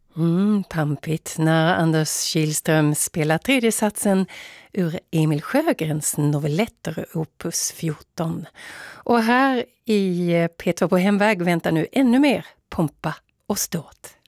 Pampigt när Anders Kihlström spelar tredje satsen ur Emil Sjögrens novelletter opus 14. Och här i Peter på hemväg väntar nu ännu mer pompa och ståt.